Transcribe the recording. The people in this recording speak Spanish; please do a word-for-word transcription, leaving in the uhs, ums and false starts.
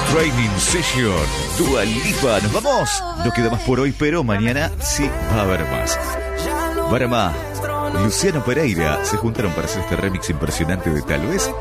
Training Session, Dua Lipa. Nos vamos. No queda más por hoy, pero mañana sí va a haber más. Barama, Luciano Pereira se juntaron para hacer este remix impresionante de Tal Vez.